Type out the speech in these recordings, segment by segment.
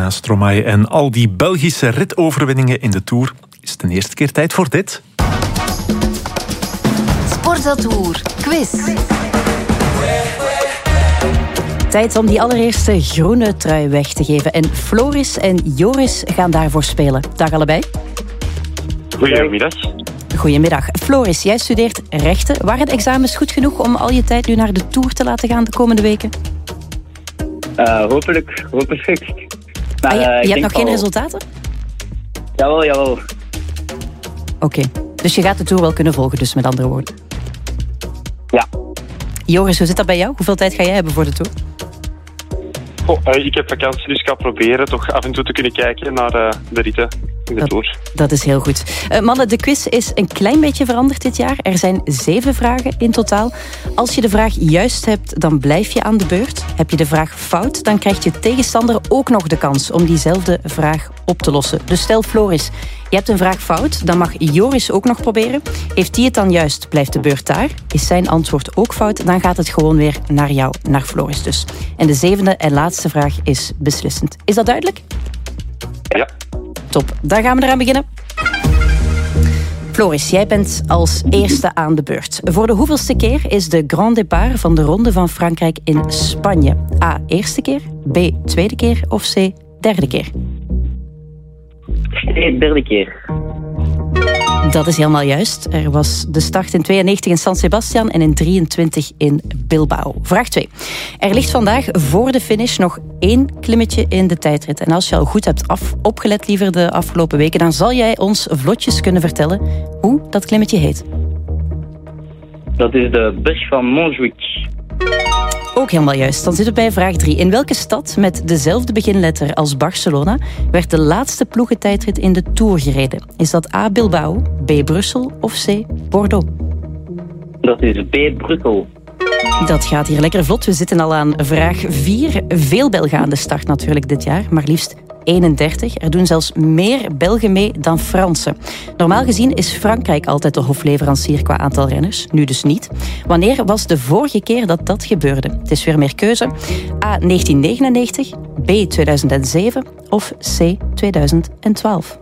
Na Stromae en al die Belgische ritoverwinningen in de Tour is het de eerste keer tijd voor dit. Sportatour quiz. Tijd om die allereerste groene trui weg te geven. En Floris en Joris gaan daarvoor spelen. Dag allebei. Goedemiddag. Goedemiddag. Floris, jij studeert rechten. Waren de examens goed genoeg om al je tijd nu naar de Tour te laten gaan de komende weken? Hopelijk. Maar, je hebt nog geen resultaten? Jawel. Oké. Dus je gaat de Tour wel kunnen volgen, dus met andere woorden. Ja. Joris, hoe zit dat bij jou? Hoeveel tijd ga jij hebben voor de Tour? Ik heb vakantie, dus ik ga proberen toch af en toe te kunnen kijken naar de ritten in de Tour. Dat is heel goed. Mannen, de quiz is een klein beetje veranderd dit jaar. Er zijn 7 vragen in totaal. Als je de vraag juist hebt, dan blijf je aan de beurt. Heb je de vraag fout, dan krijgt je tegenstander ook nog de kans om diezelfde vraag op te lossen. Dus stel Floris, je hebt een vraag fout, dan mag Joris ook nog proberen. Heeft hij het dan juist, blijft de beurt daar. Is zijn antwoord ook fout, dan gaat het gewoon weer naar jou, naar Floris dus. En de 7e en laatste vraag is beslissend. Is dat duidelijk? Ja. Top, daar gaan we eraan beginnen. Floris, jij bent als eerste aan de beurt. Voor de hoeveelste keer is de Grand Départ van de Ronde van Frankrijk in Spanje? A, eerste keer, B, tweede keer of C, derde keer? C, derde keer. Dat is helemaal juist. Er was de start in 92 in San Sebastian en in 23 in Bilbao. Vraag 2. Er ligt vandaag voor de finish nog 1 klimmetje in de tijdrit. En als je al goed hebt opgelet, liever de afgelopen weken, dan zal jij ons vlotjes kunnen vertellen hoe dat klimmetje heet. Dat is de berg van Montjuïc. Ook helemaal juist. Dan zitten we bij vraag 3. In welke stad met dezelfde beginletter als Barcelona werd de laatste ploegentijdrit in de Tour gereden? Is dat A, Bilbao, B, Brussel of C, Bordeaux? Dat is B, Brussel. Dat gaat hier lekker vlot. We zitten al aan vraag 4. Veel Belgen aan de start natuurlijk dit jaar, maar liefst 31. Er doen zelfs meer Belgen mee dan Fransen. Normaal gezien is Frankrijk altijd de hofleverancier qua aantal renners. Nu dus niet. Wanneer was de vorige keer dat dat gebeurde? Het is weer meer keuze. A, 1999, B, 2007 of C, 2012?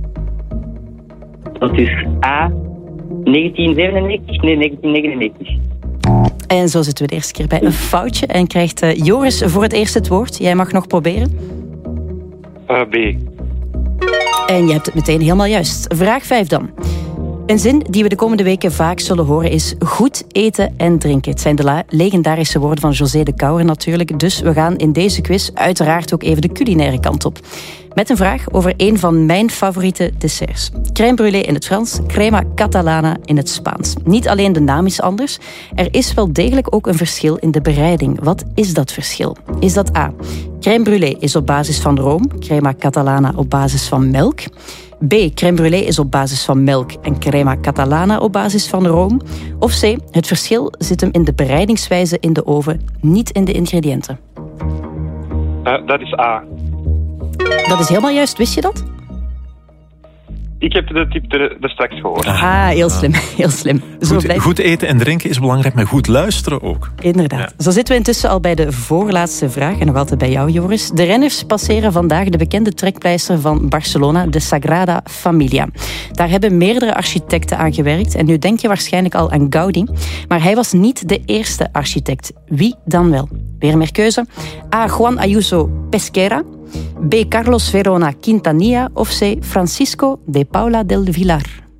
Dat is A, 1997? Nee, 1999. En zo zitten we de eerste keer bij een foutje en krijgt Joris voor het eerst het woord. Jij mag nog proberen. B. En je hebt het meteen helemaal juist. Vraag 5 dan. Een zin die we de komende weken vaak zullen horen is goed eten en drinken. Het zijn de legendarische woorden van José de Kouwer natuurlijk. Dus we gaan in deze quiz uiteraard ook even de culinaire kant op. Met een vraag over een van mijn favoriete desserts. Crème brûlée in het Frans, crema catalana in het Spaans. Niet alleen de naam is anders, er is wel degelijk ook een verschil in de bereiding. Wat is dat verschil? Is dat A, crème brûlée is op basis van room, crema catalana op basis van melk? B, crème brûlée is op basis van melk en crema catalana op basis van room? Of C, het verschil zit hem in de bereidingswijze in de oven, niet in de ingrediënten? Dat is A. Dat is helemaal juist, wist je dat? Ik heb de tip er straks gehoord. Ah, heel slim, heel slim. Goed eten en drinken is belangrijk, maar goed luisteren ook. Inderdaad. Ja. Zo zitten we intussen al bij de voorlaatste vraag, en nog altijd bij jou, Joris. De renners passeren vandaag de bekende trekpleister van Barcelona, de Sagrada Familia. Daar hebben meerdere architecten aan gewerkt, en nu denk je waarschijnlijk al aan Gaudí, maar hij was niet de eerste architect. Wie dan wel? Weer meer keuze. A, Juan Ayuso Pesquera, B, Carlos Verona Quintanilla of C, Francisco de Paula del Villar?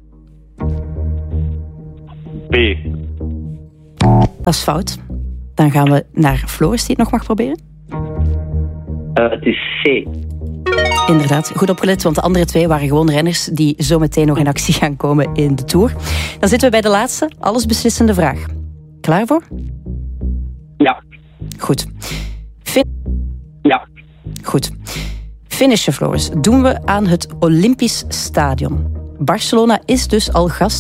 B. Dat is fout. Dan gaan we naar Floris, die het nog mag proberen. Het is C. Inderdaad, goed opgelet, want de andere 2 waren gewoon renners die zo meteen nog in actie gaan komen in de Tour. Dan zitten we bij de laatste, allesbeslissende vraag. Klaar voor? Ja. Goed. Ja. Goed. Finishen, Floris, doen we aan het Olympisch Stadion. Barcelona is dus al gast